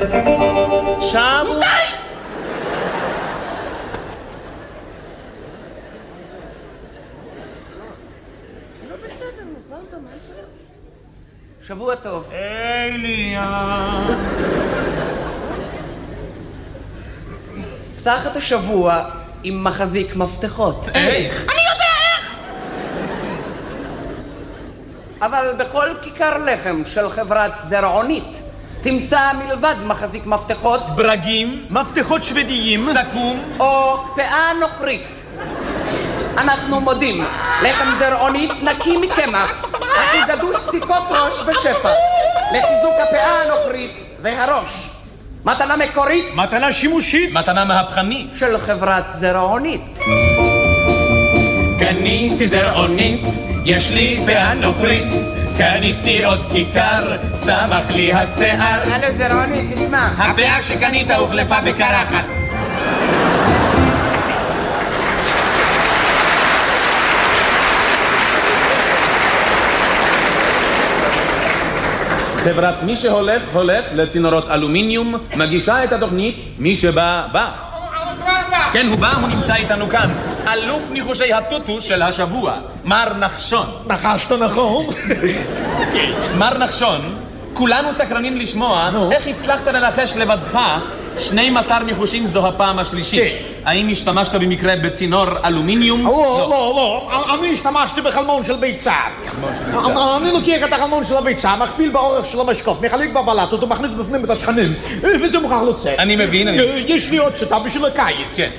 שבוע... די! לא בסדר, פעם במן שלו. שבוע טוב. אליה. פתח את השבוע עם מחזיק מפתחות. איך? אני יודע איך! אבל בכל כיכר לחם של חברת זרעונית תמצא מלבד מחזיק מפתחות ברגים, מפתחות שוודיים, סכו"ם או פאה נוכרית. אנחנו מודים, לחם זרעונית נקי מקמח, הכי גדוש סיכות ראש בשפע, לחיזוק הפאה הנוכרית והראש. מתנה מקורית, מתנה שימושית, מתנה מהפכנית של חברת זרעונית. קניתי זרעונית, יש לי פאה נוכרית, קניתי עוד כיכר, צמח לי השיער. הלו זרעונית, תשמע. הפאה שקנית הוחלפה בקרחת. חברת מי שהולך, הולך לצינורות אלומיניום, מגישה את התוכנית, מי שבא, בא. כן, הוא בא, הוא נמצא איתנו כאן. אלוף ניחושי הטוטו של השבוע, מר נחשון. נחשת נכון? מר נחשון, כולנו סקרנים לשמוע איך הצלחת לנחש לבדך 12 ניחושים זו הפעם השלישית. האם השתמשת במקרה בצינור אלומיניום? לא, אני השתמשתי בחלמון של ביצה. אני לוקח את החלמון של הביצה, מכפיל באורך של המשקוף, מחלק בבלטות ומכניס בפנים את השכנים, וזה מוכרח לצאת. אני מבין, יש לי עוד שיטה בשביל הקיץ. כן.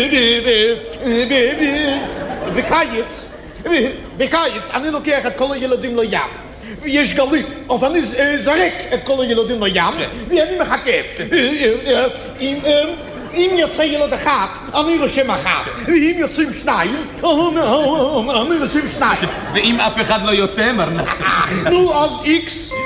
בקיץ אני לוקח את כל הילדים לים. יש גלים, אז אני זרק את כל הילדים לים, ואני מחכה. אם יוצא ילד אחד, אני רושם אחת. ואם יוצאים שניים, אני רושם שניים. ואם אף אחד לא יוצא, מר נחשון? נו, אז איקס